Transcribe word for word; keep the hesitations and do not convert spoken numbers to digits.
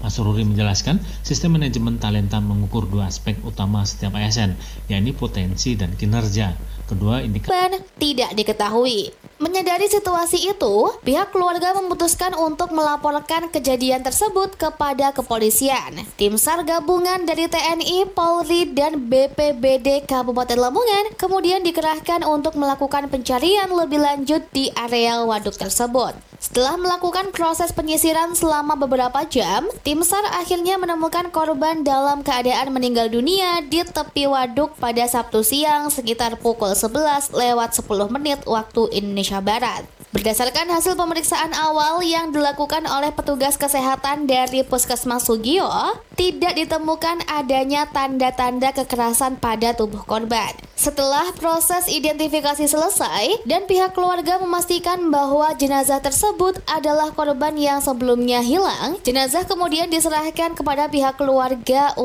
Asrori menjelaskan, sistem manajemen talenta mengukur dua aspek utama setiap A S N, yakni potensi dan kinerja. Kedua indikator tidak diketahui. Menyadari situasi itu, pihak keluarga memutuskan untuk melaporkan kejadian tersebut kepada kepolisian. Tim SAR gabungan dari T N I, Polri, dan B P B D Kabupaten Lamongan kemudian dikerahkan untuk melakukan pencarian lebih lanjut di area waduk tersebut. Setelah melakukan proses penyisiran selama beberapa jam, tim SAR akhirnya menemukan korban dalam keadaan meninggal dunia di tepi waduk pada Sabtu siang sekitar pukul sebelas lewat sepuluh menit waktu Indonesia Barat. Berdasarkan hasil pemeriksaan awal yang dilakukan oleh petugas kesehatan dari Puskesmas Sugio, tidak ditemukan adanya tanda-tanda kekerasan pada tubuh korban. Setelah proses identifikasi selesai dan pihak keluarga memastikan bahwa jenazah tersebut adalah korban yang sebelumnya hilang, jenazah kemudian diserahkan kepada pihak keluarga